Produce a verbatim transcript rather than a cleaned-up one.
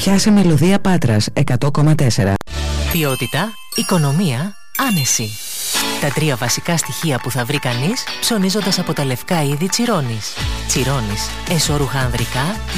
Πιάσε μελωδία Πάτρας εκατό κόμμα τέσσερα. Ποιότητα, οικονομία, άνεση. Τα τρία βασικά στοιχεία που θα βρει κανείς ψωνίζοντας από τα λευκά είδη Τσιρόνης. Τσιρόνης, εσώρουχα ανδρικά